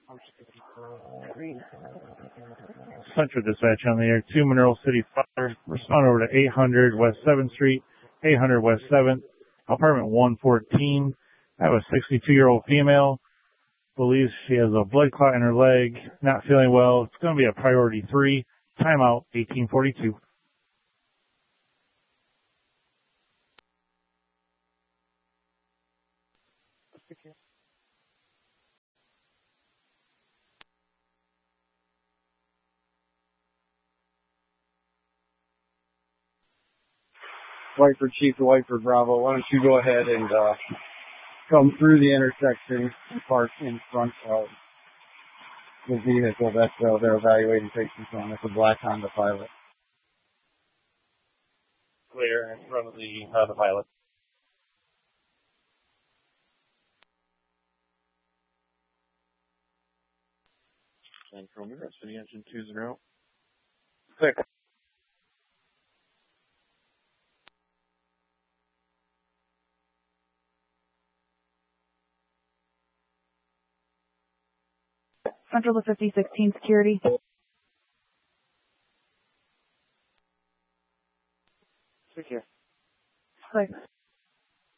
Central Dispatch on the air. 2 Mineral City Fire. Respond over to 800 West 7th Street, 800 West 7th, apartment 114. I have a 62-year-old female. Believes she has a blood clot in her leg. Not feeling well. It's going to be a priority 3. Timeout 1842. Whiteford Chief to Whiteford Bravo, why don't you go ahead and come through the intersection and park in front of the vehicle that they're evaluating patients on. It's a black Honda Pilot. Clear in front of the Pilot. Central Mirror, City Engine 206. Central to 5016 security. Secure. Clear.